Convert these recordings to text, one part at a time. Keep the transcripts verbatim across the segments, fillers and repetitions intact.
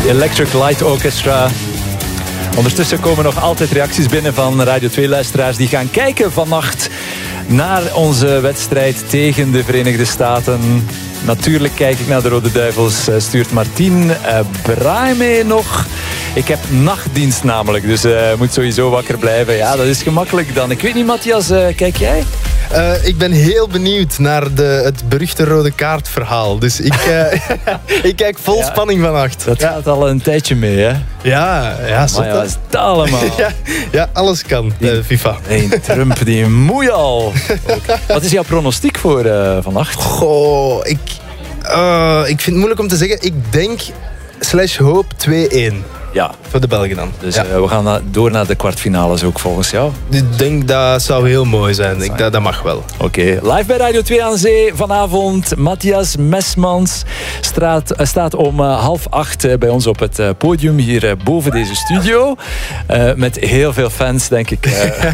Electric Light Orchestra. Ondertussen komen nog altijd reacties binnen van Radio twee-luisteraars die gaan kijken vannacht naar onze wedstrijd tegen de Verenigde Staten. Natuurlijk kijk ik naar de Rode Duivels, stuurt Martien. Uh, Braai mee nog. Ik heb nachtdienst namelijk, dus uh, moet sowieso wakker blijven. Ja, dat is gemakkelijk dan. Ik weet niet, Matthias, uh, kijk jij? Uh, ik ben heel benieuwd naar de, het beruchte rode kaartverhaal. Dus ik, uh, ik kijk vol ja, spanning vannacht. Dat ja. gaat al een tijdje mee, hè? Ja, ja, maar ja, wat is dat allemaal? ja, ja, alles kan, die, uh, FIFA. Nee, Trump, die moei al. Wat is jouw pronostiek voor uh, vannacht? Goh, ik, uh, ik vind het moeilijk om te zeggen. Ik denk slash hoop twee-één. Ja. Voor de Belgen dan. Dus ja. uh, we gaan na, door naar de kwartfinales ook volgens jou. Ik denk dat zou heel mooi zijn. Ik, dat, dat mag wel. Oké. Okay. Live bij Radio twee aan Zee vanavond. Matthias Mesmans straat, uh, staat om uh, half acht uh, bij ons op het uh, podium hier uh, boven deze studio. Uh, met heel veel fans denk ik uh,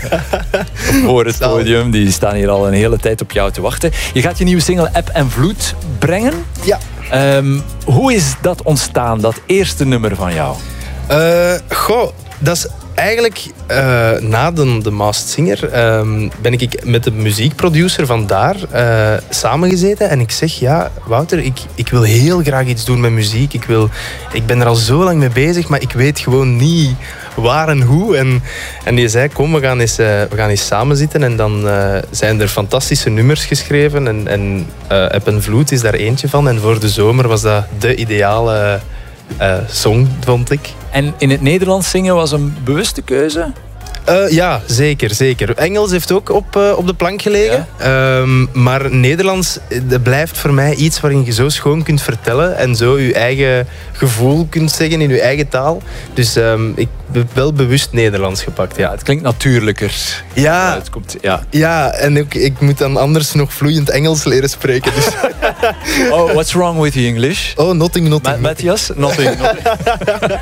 voor het podium. Die staan hier al een hele tijd op jou te wachten. Je gaat je nieuwe single Eb en Vloed brengen. Ja. Um, hoe is dat ontstaan, dat eerste nummer van jou? Uh, goh, dat is eigenlijk uh, na de, de Masked Singer um, ben ik met de muziekproducer van daar uh, samengezeten en ik zeg, ja, Wouter, ik, ik wil heel graag iets doen met muziek. Ik, wil, ik ben er al zo lang mee bezig, maar ik weet gewoon niet waar en hoe. En, en die zei, kom, we gaan eens, uh, we gaan eens samen zitten en dan uh, zijn er fantastische nummers geschreven en, en uh, Eb en Vloed is daar eentje van. En voor de zomer was dat de ideale Uh, song, vond ik. En in het Nederlands zingen was een bewuste keuze? Uh, ja, zeker, zeker. Engels heeft ook op, uh, op de plank gelegen. Ja. Um, maar Nederlands dat blijft voor mij iets waarin je zo schoon kunt vertellen en zo je eigen gevoel kunt zeggen in je eigen taal. Dus um, ik heb wel bewust Nederlands gepakt. Ja, ja het klinkt natuurlijker. Ja, het komt, ja. ja en ook, ik moet dan anders nog vloeiend Engels leren spreken. Dus. Oh, what's wrong with the English? Oh, nothing, nothing. Ma- Matthias? Nothing, nothing.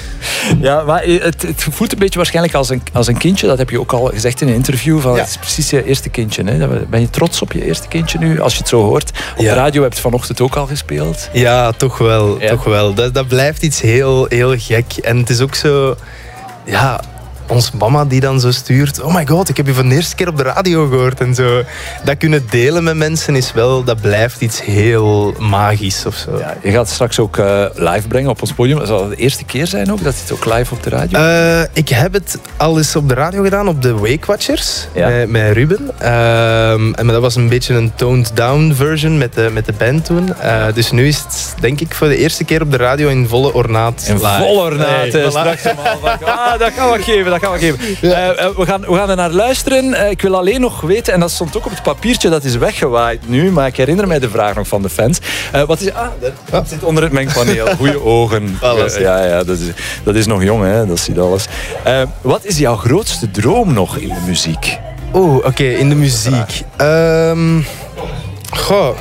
Ja, maar het, het voelt een beetje waarschijnlijk als een, als een kindje. Dat heb je ook al gezegd in een interview. Van, ja. Het is precies je eerste kindje. Hè? Ben je trots op je eerste kindje nu, als je het zo hoort? Op ja. de radio heb je het vanochtend ook al gespeeld. Ja, toch wel. Ja. Toch wel. Dat, dat blijft iets heel, heel gek. En het is ook zo... Ja, ons mama die dan zo stuurt... Oh my god, ik heb je voor de eerste keer op de radio gehoord. En zo. Dat kunnen delen met mensen is wel... Dat blijft iets heel magisch of zo. Ja, je gaat het straks ook uh, live brengen op ons podium. Zal het de eerste keer zijn ook, dat je het ook live op de radio? Uh, ik heb het al eens op de radio gedaan, op de Wake Watchers. Ja. Met, met Ruben. Uh, en dat was een beetje een toned down version met de, met de band toen. Uh, dus nu is het, denk ik, voor de eerste keer op de radio in volle ornaat. In live. volle ornaat. Hey, voilà. Straks allemaal. Ah, dat gaan we geven. Dat gaan we geven. Ja. Uh, we, gaan, we gaan er naar luisteren. Uh, ik wil alleen nog weten, en dat stond ook op het papiertje, dat is weggewaaid nu, maar ik herinner mij de vraag nog van de fans. Uh, wat is... Ah, dat zit onder het mengpaneel. Goeie ogen. Alles, uh, ja, ja, dat is, dat is nog jong, hè. Dat ziet alles. Uh, wat is jouw grootste droom nog in de muziek? Oeh, oké, okay, in de muziek. Um, goh,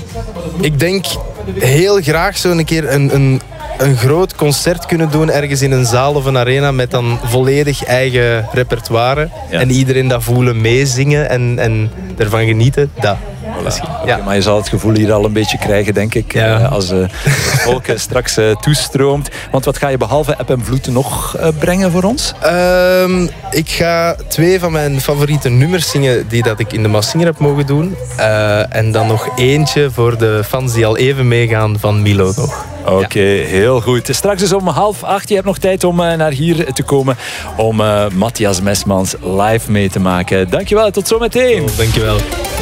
ik denk heel graag zo een keer een... een een groot concert kunnen doen ergens in een zaal of een arena met dan volledig eigen repertoire. Ja. En iedereen dat voelen, meezingen en, en ervan genieten. Dat. Voilà. Okay, ja. Maar je zal het gevoel hier al een beetje krijgen, denk ik, ja. uh, als uh, het volk uh, straks uh, toestroomt. Want wat ga je behalve Eb en Vloed nog uh, brengen voor ons? Um, ik ga twee van mijn favoriete nummers zingen die dat ik in de Masked Singer heb mogen doen. Uh, en dan nog eentje voor de fans die al even meegaan van Milo nog. Oké, okay, ja. Heel goed. Straks is om half acht. Je hebt nog tijd om uh, naar hier te komen om uh, Matthias Mesmans live mee te maken. Dankjewel, tot zometeen. Oh, dankjewel.